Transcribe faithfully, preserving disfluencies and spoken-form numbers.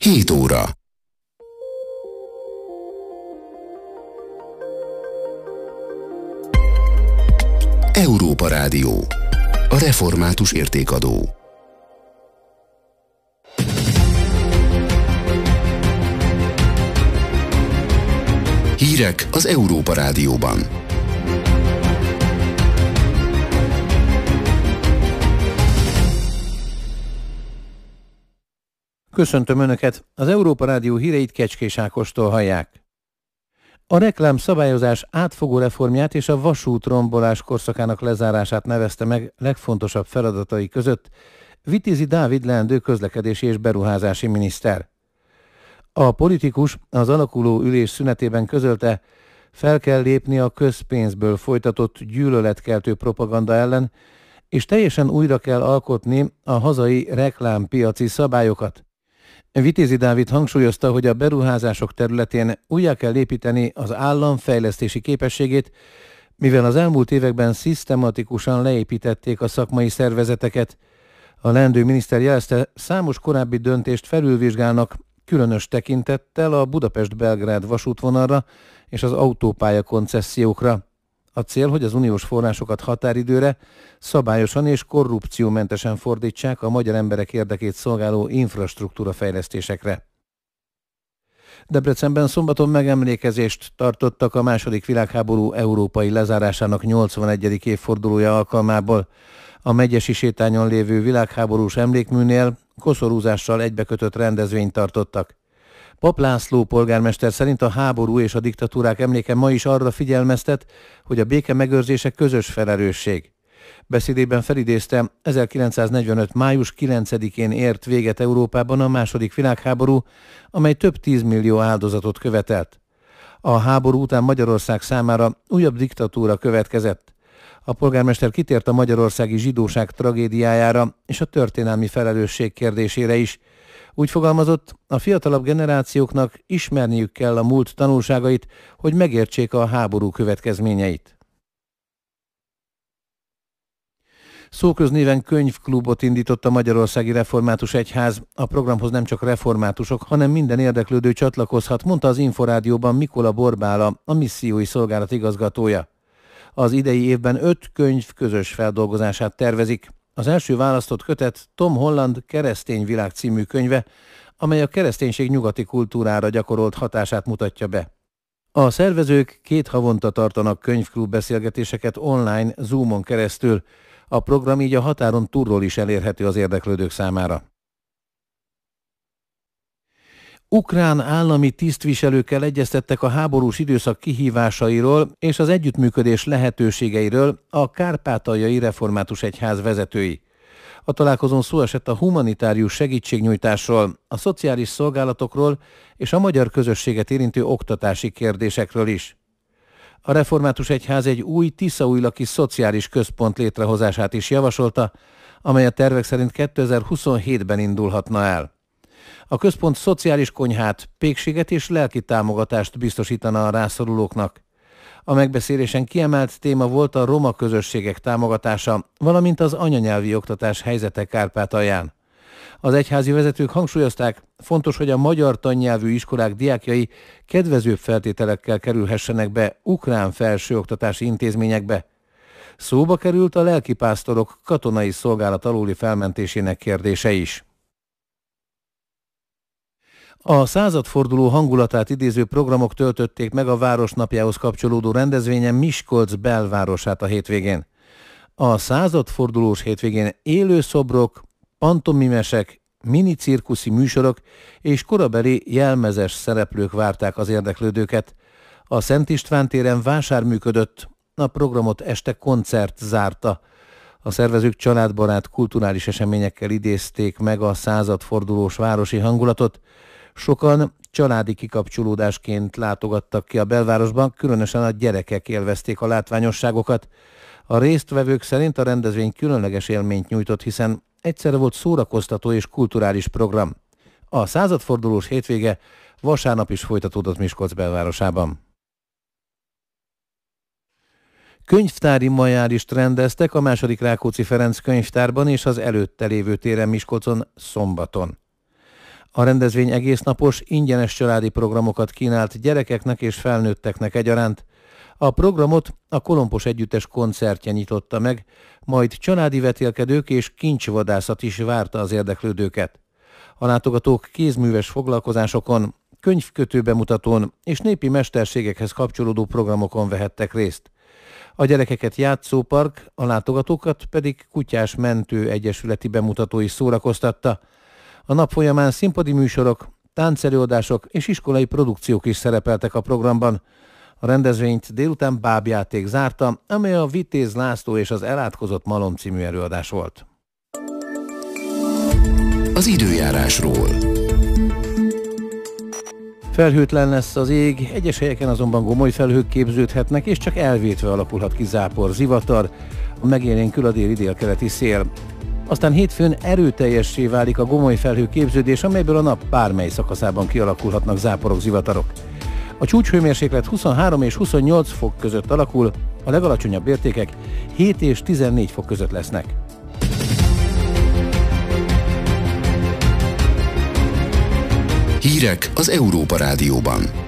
hét óra. Európa Rádió. A református értékadó. Hírek az Európa Rádióban. Köszöntöm Önöket! Az Európa Rádió híreit Kecskés Ákostól hallják. A reklám szabályozás átfogó reformját és a vasút rombolás korszakának lezárását nevezte meg legfontosabb feladatai között Vitézi Dávid leendő közlekedési és beruházási miniszter. A politikus az alakuló ülés szünetében közölte, fel kell lépni a közpénzből folytatott gyűlöletkeltő propaganda ellen, és teljesen újra kell alkotni a hazai reklámpiaci szabályokat. Vitézi Dávid hangsúlyozta, hogy a beruházások területén újjá kell építeni az állam fejlesztési képességét, mivel az elmúlt években szisztematikusan leépítették a szakmai szervezeteket. A leendő miniszter jelezte, számos korábbi döntést felülvizsgálnak, különös tekintettel a Budapest-Belgrád vasútvonalra és az autópálya koncessziókra. A cél, hogy az uniós forrásokat határidőre, szabályosan és korrupciómentesen fordítsák a magyar emberek érdekét szolgáló infrastruktúra fejlesztésekre. Debrecenben szombaton megemlékezést tartottak a második világháború európai lezárásának nyolcvanegyedik évfordulója alkalmából. A Megyesi sétányon lévő világháborús emlékműnél koszorúzással egybekötött rendezvényt tartottak. Pap László polgármester szerint a háború és a diktatúrák emléke ma is arra figyelmeztet, hogy a béke megőrzése közös felelősség. Beszédében felidézte, ezerkilencszáznegyvenöt. május kilencedikén ért véget Európában a második világháború, amely több tízmillió áldozatot követelt. A háború után Magyarország számára újabb diktatúra következett. A polgármester kitért a magyarországi zsidóság tragédiájára és a történelmi felelősség kérdésére is. Úgy fogalmazott, a fiatalabb generációknak ismerniük kell a múlt tanulságait, hogy megértsék a háború következményeit. Szóköznéven könyvklubot indított a Magyarországi Református Egyház. A programhoz nem csak reformátusok, hanem minden érdeklődő csatlakozhat, mondta az Inforádióban Mikola Borbála, a missziói szolgálat igazgatója. Az idei évben öt könyv közös feldolgozását tervezik. Az első választott kötet Tom Holland Keresztény világ című könyve, amely a kereszténység nyugati kultúrára gyakorolt hatását mutatja be. A szervezők két havonta tartanak könyvklub beszélgetéseket online, Zoomon keresztül. A program így a határon túlról is elérhető az érdeklődők számára. Ukrán állami tisztviselőkkel egyeztettek a háborús időszak kihívásairól és az együttműködés lehetőségeiről a Kárpátaljai Református Egyház vezetői. A találkozón szó esett a humanitárius segítségnyújtásról, a szociális szolgálatokról és a magyar közösséget érintő oktatási kérdésekről is. A Református Egyház egy új tiszaújlaki szociális központ létrehozását is javasolta, amely a tervek szerint kétezer-huszonhétben indulhatna el. A központ szociális konyhát, pékséget és lelki támogatást biztosítana a rászorulóknak. A megbeszélésen kiemelt téma volt a roma közösségek támogatása, valamint az anyanyelvi oktatás helyzete Kárpátalján. Az egyházi vezetők hangsúlyozták, fontos, hogy a magyar tannyelvű iskolák diákjai kedvezőbb feltételekkel kerülhessenek be ukrán felsőoktatási intézményekbe. Szóba került a lelkipásztorok katonai szolgálat alóli felmentésének kérdése is. A századforduló hangulatát idéző programok töltötték meg a városnapjához kapcsolódó rendezvényen Miskolc belvárosát a hétvégén. A századfordulós hétvégén élő szobrok, pantomimesek, mini cirkuszi műsorok és korabeli jelmezes szereplők várták az érdeklődőket. A Szent István téren vásár működött, a programot este koncert zárta. A szervezők családbarát kulturális eseményekkel idézték meg a századfordulós városi hangulatot. Sokan családi kikapcsolódásként látogattak ki a belvárosban, különösen a gyerekek élvezték a látványosságokat. A résztvevők szerint a rendezvény különleges élményt nyújtott, hiszen egyszerre volt szórakoztató és kulturális program. A századfordulós hétvége vasárnap is folytatódott Miskolc belvárosában. Könyvtári majárist rendeztek a második Rákóczi Ferenc könyvtárban és az előtte lévő téren Miskolcon szombaton. A rendezvény egésznapos, ingyenes családi programokat kínált gyerekeknek és felnőtteknek egyaránt. A programot a Kolompos Együttes koncertje nyitotta meg, majd családi vetélkedők és kincsvadászat is várta az érdeklődőket. A látogatók kézműves foglalkozásokon, könyvkötő bemutatón és népi mesterségekhez kapcsolódó programokon vehettek részt. A gyerekeket játszópark, a látogatókat pedig Kutyás Mentő Egyesületi bemutató is szórakoztatta. A nap folyamán színpadi műsorok, táncelőadások és iskolai produkciók is szerepeltek a programban. A rendezvényt délután bábjáték zárta, amely a Vitéz László és az elátkozott malom című előadás volt. Az időjárásról. Felhőtlen lesz az ég, egyes helyeken azonban gomoly felhők képződhetnek, és csak elvétve alakulhat ki zápor, zivatar, megélénkül a déli délkeleti szél. Aztán hétfőn erőteljessé válik a gomoly felhő képződés, amelyből a nap bármely szakaszában kialakulhatnak záporok, zivatarok. A csúcshőmérséklet huszonhárom és huszonnyolc fok között alakul, a legalacsonyabb értékek hét és tizennégy fok között lesznek. Hírek az Európa Rádióban.